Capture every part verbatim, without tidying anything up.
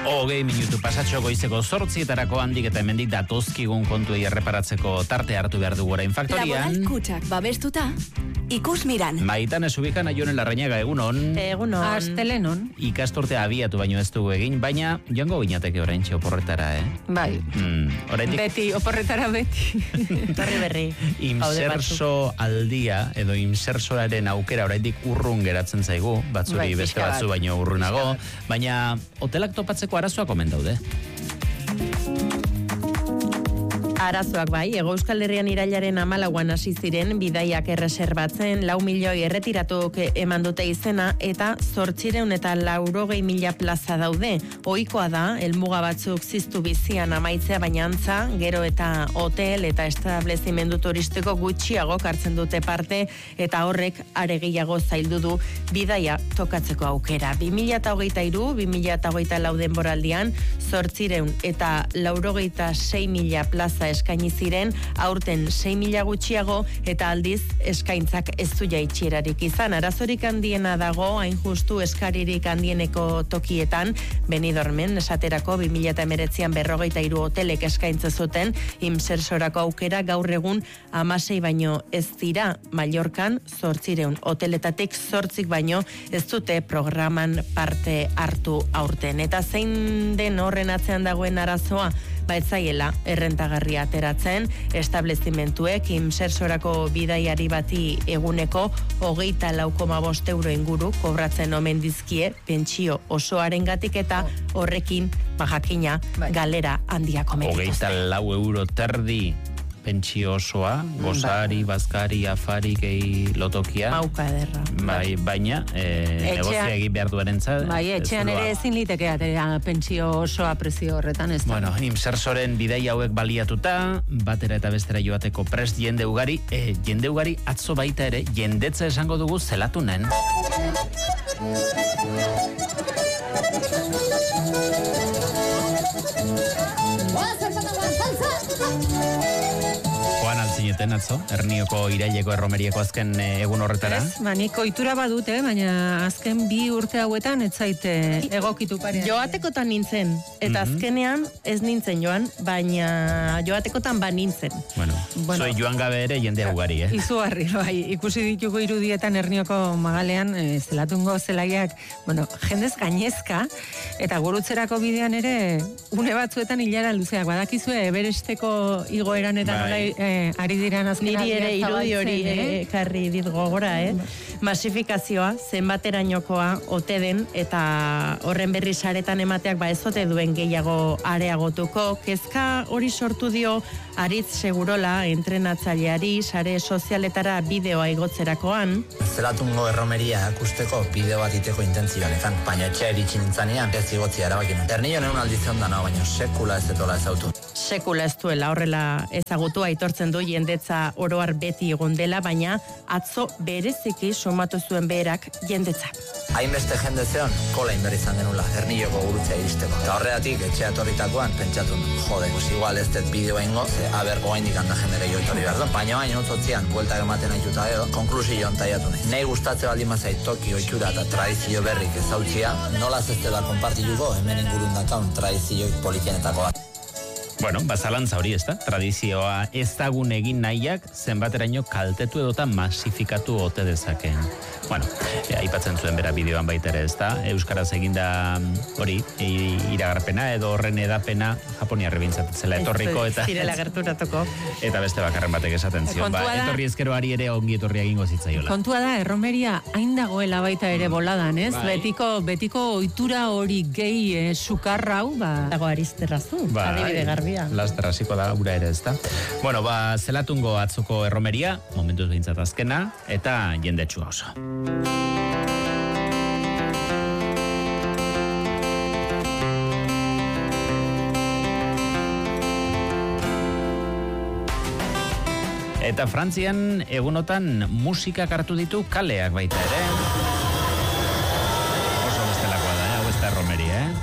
Hogei minutu pasatxo goizeko zortzietarako handik eta hemendik datozkigun kontuei erreparatzeko tarte hartu behar dugu orain faktorian. Laboral kutsak babestuta, ikus miran. Maitan esubikan Aionen Larrañaga egunon. Egunon. Astelenon. Ikasturtea abiatu baino ez dugu egin, baina joango ginateke oraintxe oporretara, eh? Bai. Mm, oraindik... Beti, oporretara beti. Berri berri. Imserso aldia, edo imsersoaren aukera oraindik urrun geratzen zaigu, batzuri Bai, beste batzu baino urrunago, baina hotelak topatzeko arazoak omen daude. Arazoak bai, Hego Euskal Herrian irailaren hamalauan hasi ziren bidaiak erreserbatzen, lau milioi erretiratuk eman dute izena, eta zortzireun eta laurogei mila plaza daude. Ohikoa da, helmuga batzuk ziztu bizian amaitzea, baina antza, gero eta hotel eta establezimendu turistiko gutxiago hartzen dute parte, eta horrek are gehiago zaildu du bidaia tokatzeko aukera. bi mila hogeita hiru, bi mila hogeita lau denboraldian, zortzireun eta laurogeita sei mila plaza eskaini ziren, aurten sei mila gutxiago, eta aldiz eskaintzak ez du jaitxierarik izan. Arazorik handiena dago, hain justu eskaririk handieneko tokietan, Benidormen esaterako bi mila hemeretzian berrogeita hiru hotelek eskaintze zuten imsersorako aukera, gaur egun hamasei baino ez dira. Mallorcan zortzireun hoteletatik zortzik baino ez dute programan parte hartu aurten. Eta zein den horren atzean dagoen arazoa? Ba ez zaiela errentagarria ateratzen, establezimentuek imsersorako bidaiari bati eguneko hogeita lau koma bost euro inguru kobratzen omen dizkie pentsio osoarengatik, eta horrekin bajakina galera handiak omen dituzte. Hogeita lau euro terdi pentsio osoa, gozari, bazkari, afari, gehi lotokia. Mauka ederra. Bai, baina, e, negozia egin behar duerentzat. Bai, etxean ere ezin liteke atera pentsio osoa prezio horretan ez da. Bueno, imsersoren bidai hauek baliatuta, batera eta bestera joateko prest jende ugari, e, jende ugari atzo baita ere, jendetza esango dugu zelatunen. Joan altzineten atzo, Ernioko iraileko erromerieko azken egun horretara. Ez, ba, nik ohitura badute, baina azken bi urte hauetan ez zaite egokitu parean. Joatekotan nintzen, eta azkenean ez nintzen joan, baina joatekotan ba nintzen. Bueno, Bueno. zoi joan gabe ere jende ugari, eh? Izugarri, bai, ikusi ditugu irudietan Ernioko magalean, e, zelatungo zelaiak, bueno, jendez gainezka, eta gurutzerako bidean ere, une batzuetan hilara luzeak, badakizue, Everesteko igoeran eta nola e, ari diran azken Niri ere aldian irudi zabaltzen, hori eh? ekarri dit gogora, eh? Masifikazioa, zenbaterainokoa ote den, eta horren berri saretan emateak ba ez ote duen gehiago areagotuko. Kezka hori sortu dio Aritz Segurola entrenatzaileari sare sozialetara bideoa igotzerakoan. Zelatungo erromeria akusteko bideo bat iteko intentzioan ezan, baina etxea iritsi nintzanean ez igotzia erabakin. Ernio neun aldizion dana, baina sekula ez etola ezautu. Sekula ez duela horrela ezagutu, aitortzen du jendetza oroar beti egon dela, baina atzo bereziki somatu zuen beherak jendetza. Hainbeste jende zeon, kola inber izan genula, Ernioko gurutzea iristeko. Eta horregatik, etxea etorritakoan, pentsatun, jode, pues igual ez dut bideo ingo, ze aber goaindik handa jendere jo etorri behar du. Baina baina utzotzian, bueltak ematen aituta edo, konklusio ontaiatu nahi. Nei gustatze baldin mazait toki oitxura eta tradizio berrik ezautzia, nolaz ez dela konpartiluko hemen ingurun dakaun tradizioik politienetako bat. Bueno, bazalantza hori ez da, tradizioa ezagun egin nahiak zenbateraino kaltetu edota masifikatu ote dezakeen. Bueno, e, aipatzen zuen bera bideoan baita ere ez da, euskaraz eginda hori, i, iragarpena edo horren edapena japoniarri bintzatzela etorriko eta zirela gerturatuko. Eta beste bakarren batek esaten zion, ba, da, etorri ezkeroari ere ongi etorria egingo zitzaiola. Kontua da, erromeria hain dagoela baita ere boladan, ez? Bai. Betiko, betiko ohitura hori gehi e, sukarrau, ba... Dago Aristerrazu, Bai. adibide garbia. Laster hasiko da ura ere ez da. Bueno, ba, zelatungo atzoko erromeria, momentuz behintzat azkena, eta jendetsua oso. Eta Frantzian egunotan musikak hartu ditu kaleak baita ere. Oso bestelakoa da, hau ez da erromeria, eh?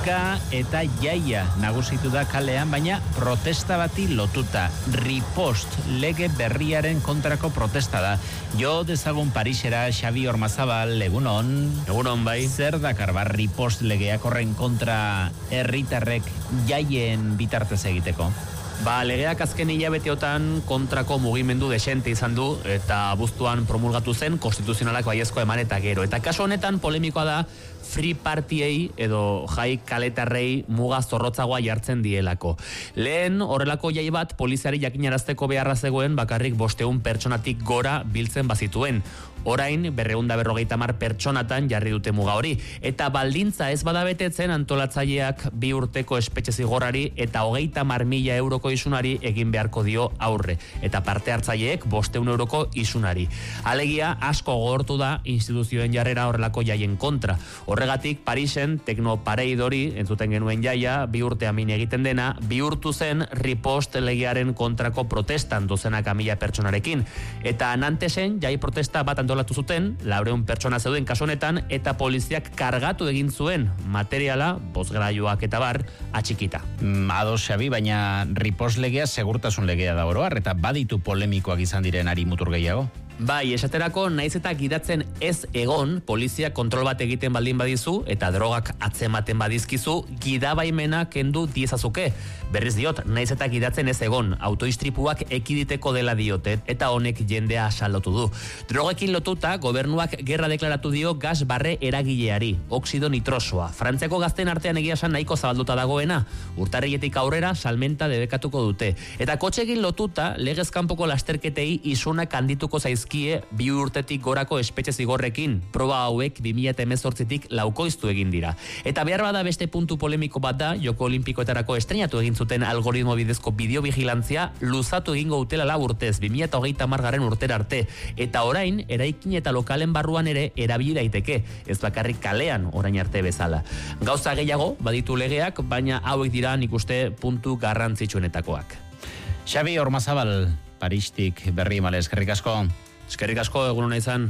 Kezka eta jaia nagusitu da kalean, baina protesta bati lotuta. Ripost lege berriaren kontrako protesta da. Jo dezagun Parisera, Xabi Ormazabal, egunon. Egunon, bai. Zer dakar ba ripost legeak horren kontra herritarrek jaien bitartez egiteko? Ba, legeak azken hilabeteotan kontrako mugimendu desente izan du eta abuztuan promulgatu zen konstituzionalak baiezko eman eta gero. Eta kasu honetan polemikoa da Free Partyei edo jai kaletarrei muga zorrotzagoa jartzen dielako. Lehen horrelako jai bat poliziari jakinarazteko beharra zegoen bakarrik bosteun pertsonatik gora biltzen bazituen. Orain berreunda berrogeita mar pertsonatan jarri dute muga hori. Eta baldintza ez bada betetzen antolatzaileak bi urteko espetxe zigorrari eta hogeita mar mila euroko isunari egin beharko dio aurre. Eta parte hartzaileek bosteun euroko isunari. Alegia asko gogortu da instituzioen jarrera horrelako jaien kontra. Horregatik, Parisen, teknopareidori, entzuten genuen jaia, bi urte amin egiten dena, bihurtu zen ripost legearen kontrako protestan dozenaka mila pertsonarekin. Eta Nantesen, jai protesta bat antolatu zuten, laureun pertsona zeuden kasu honetan, eta poliziak kargatu egin zuen materiala, bozgrailuak eta bar, atxikita. Mm, ados, Xabi, baina ripost legea segurtasun legea da oroar, eta baditu polemikoak izan diren ari mutur gehiago. Bai, esaterako naiz eta gidatzen ez egon, polizia kontrol bat egiten baldin badizu eta drogak atzematen badizkizu, gidabaimena kendu diezazuke. Berriz diot, naiz eta gidatzen ez egon, autoistripuak ekiditeko dela diote eta honek jendea asalotu du. Drogekin lotuta, gobernuak gerra deklaratu dio gas barre eragileari, oxido nitrosoa. Frantziako gazten artean egia esan nahiko zabalduta dagoena, urtarrietik aurrera salmenta debekatuko dute. Eta kotxekin lotuta, legez kanpoko lasterketei isunak handituko zaiz bi urtetik gorako espetxe zigorrekin, proba hauek bi mila hemezortzitik laukoiztu egin dira. Eta behar bada beste puntu polemiko bat da, Joko Olimpikoetarako estrenatu egin zuten algoritmo bidezko bideovigilantzia luzatu egingo utela lau urtez, bi mila hogeita hamargarren urtera arte. Eta orain, eraikin eta lokalen barruan ere erabili daiteke, ez bakarrik kalean orain arte bezala. Gauza gehiago, baditu legeak, baina hauek dira nik uste puntu garrantzitsuenetakoak. Xabi Ormazabal, Paristik berri male, eskerrik asko. Eskerrik asko, egun hona izan.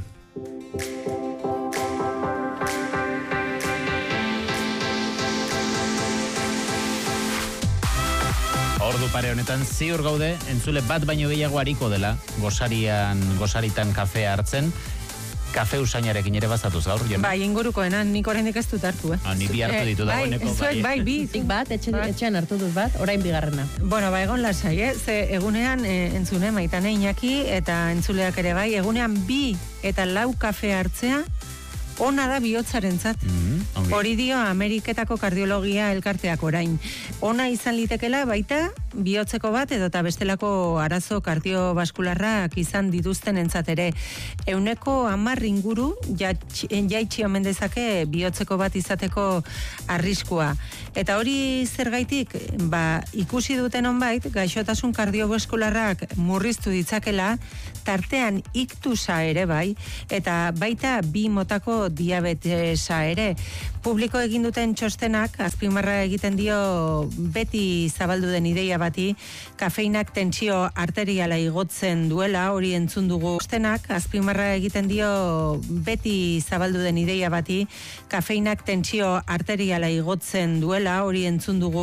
Ordu pare honetan ziur gaude, entzule bat baino gehiago hariko dela, gozarian, gozaritan kafea hartzen, kafe usainarekin ere bazatuz gaur, Jone? Bai, ingurukoenan, nik oraindik ez dut hartu, eh? Ah, ni bi hartu ditu dagoeneko. Bai, zuek bai, bi. Nik bat, etxe, etxean hartu dut bat, orain bigarrena. Bueno, ba, egon lasai, eh? Ze egunean e, entzune Maitane Iñaki eta entzuleak ere bai, egunean bi eta lau kafe hartzea, ona da bihotzarentzat. Mm, Hori dio Ameriketako kardiologia elkarteak orain. Ona izan litekela baita bihotzeko bat edo eta bestelako arazo kardiobaskularrak izan dituzten entzat ere. Euneko hamar inguru jaitsi omen dezake bihotzeko bat izateko arriskua. Eta hori zergaitik, ba, ikusi duten onbait, gaixotasun kardiobaskularrak murriztu ditzakela, tartean iktusa ere bai, eta baita bi motako diabetesa ere. Publiko egin duten txostenak azpimarra egiten dio beti zabaldu den ideia bati, kafeinak tentsio arteriala igotzen duela, hori entzun dugu. Txostenak azpimarra egiten dio beti zabaldu den ideia bati, kafeinak tentsio arteriala igotzen duela, hori entzun dugu.